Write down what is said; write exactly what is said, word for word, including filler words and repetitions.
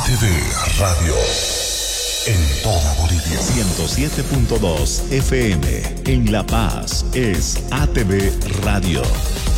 T V Radio. En toda Bolivia. ciento siete punto dos F M. En La Paz es A T V Radio.